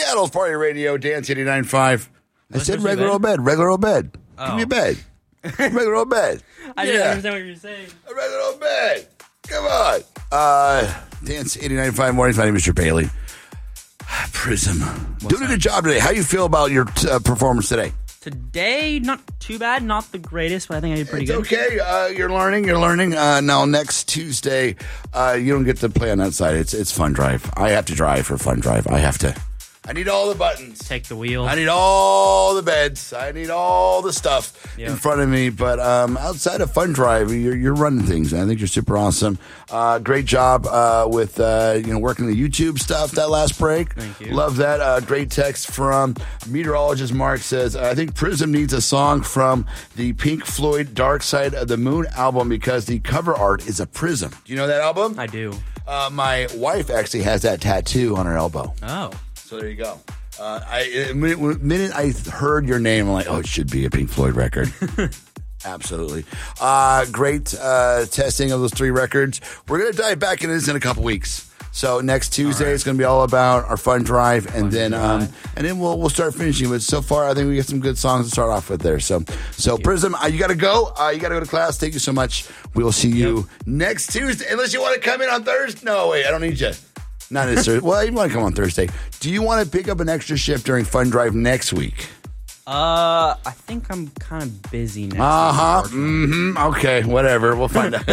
Seattle's Party Radio, Dance 89.5. I said regular old bed. Give me a bed. Regular old bed. I didn't understand what you were saying. A regular old bed. Come on. Dance 89.5 mornings. My name is Mr. Bailey. Prism. Doing a good job today. How you feel about your performance today? Today, not too bad. Not the greatest, but I think I did pretty good. Okay. You're learning. Now, next Tuesday, you don't get to play on that side. It's Fun Drive. I have to drive for Fun Drive. I need all the buttons. Take the wheel. I need all the beds. I need all the stuff in front of me. But outside of Fun Drive, you're running things. I think you're super awesome. Great job with working the YouTube stuff that last break. Thank you. Love that. Great text from meteorologist Mark says, I think Prism needs a song from the Pink Floyd Dark Side of the Moon album because the cover art is a prism. Do you know that album? I do. My wife actually has that tattoo on her elbow. Oh. So there you go. The minute I heard your name, I'm like, oh, it should be a Pink Floyd record. Absolutely. Great testing of those 3 records. We're going to dive back into this in a couple weeks. So next Tuesday, It's going to be all about our Fun Drive, and then we'll start finishing. But so far, I think we get some good songs to start off with there. So Prism, you got to go. You got to go to class. Thank you so much. We'll see you next Tuesday. Unless you want to come in on Thursday. No, wait, I don't need you. Not necessarily. Well, you want to come on Thursday. Do you want to pick up an extra shift during Fun Drive next week? I think I'm kind of busy next week. Mm-hmm. Okay, whatever. We'll find out.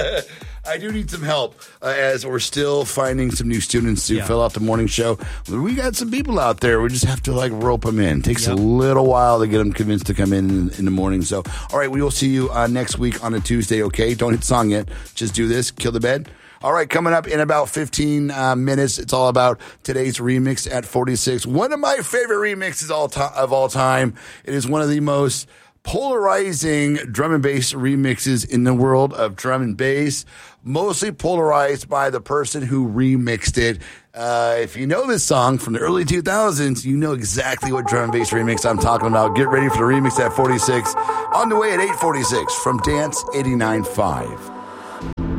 I do need some help as we're still finding some new students to fill out the morning show. We got some people out there. We just have to rope them in. It takes a little while to get them convinced to come in the morning. So, all right, we will see you next week on a Tuesday, okay? Don't hit song yet. Just do this. Kill the bed. All right, coming up in about 15 minutes, it's all about today's remix at 46. One of my favorite remixes of all time. It is one of the most polarizing drum and bass remixes in the world of drum and bass, mostly polarized by the person who remixed it. If you know this song from the early 2000s, you know exactly what drum and bass remix I'm talking about. Get ready for the remix at 46. On the way at 8:46 from Dance 89.5.